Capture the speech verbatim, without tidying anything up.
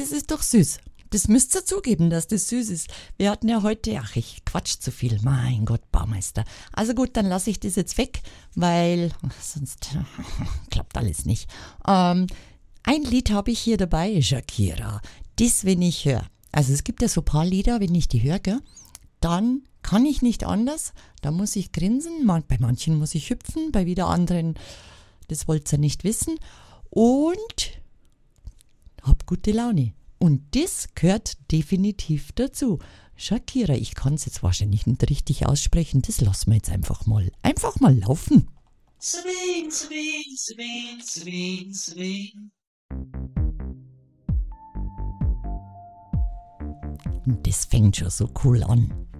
das ist doch süß. Das müsst ihr zugeben, dass das süß ist. Wir hatten ja heute, ach, ich quatsch zu viel. Mein Gott, Baumeister. Also gut, dann lasse ich das jetzt weg, weil sonst klappt alles nicht. Ähm, ein Lied habe ich hier dabei, Shakira. Das, wenn ich höre. Also es gibt ja so ein paar Lieder, wenn ich die höre, gell, dann kann ich nicht anders. Da muss ich grinsen. Bei manchen muss ich hüpfen, bei wieder anderen, das wollt ihr nicht wissen. Und hab gute Laune. Und das gehört definitiv dazu. Shakira, ich kann es jetzt wahrscheinlich nicht richtig aussprechen, das lassen wir jetzt einfach mal, einfach mal laufen. Swing, swing, swing, swing, swing. Und das fängt schon so cool an.